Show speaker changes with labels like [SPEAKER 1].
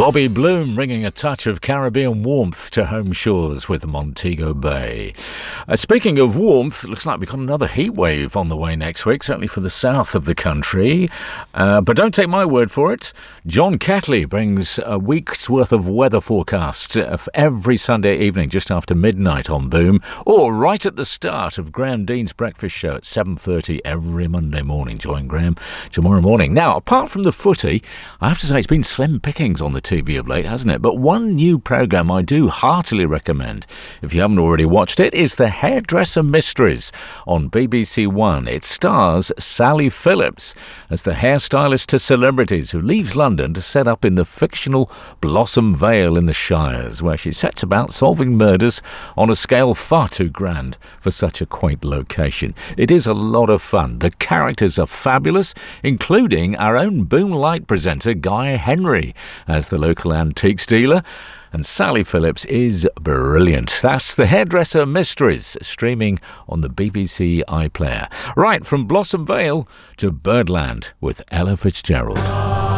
[SPEAKER 1] Bobby Bloom bringing a touch of Caribbean warmth to home shores with Montego Bay. Speaking of warmth, looks like we've got another heat wave on the way next week, certainly for the south of the country. But don't take my word for it. John Catley brings a week's worth of weather forecast every Sunday evening just after midnight on Boom, or right at the start of Graham Dean's breakfast show at 7:30 every Monday morning. Join Graham tomorrow morning. Now, apart from the footy, I have to say it's been slim pickings on the TV of late, hasn't it? But one new programme I do heartily recommend, if you haven't already watched it, is The Hairdresser Mysteries on BBC One. It stars Sally Phillips as the hairstylist to celebrities who leaves London to set up in the fictional Blossom Vale in the Shires, where she sets about solving murders on a scale far too grand for such a quaint location. It is a lot of fun. The characters are fabulous, including our own Boom Light presenter Guy Henry as the local antiques dealer. And Sally Phillips is brilliant. That's The Hairdresser Mysteries, streaming on the BBC iPlayer. Right, from Blossom Vale to Birdland with Ella Fitzgerald.